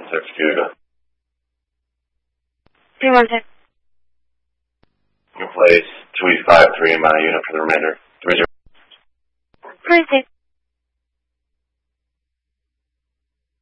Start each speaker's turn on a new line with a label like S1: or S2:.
S1: 6 Cuba.
S2: 316.
S1: You can place 285 3 in my unit for the remainder. 30.
S2: 26.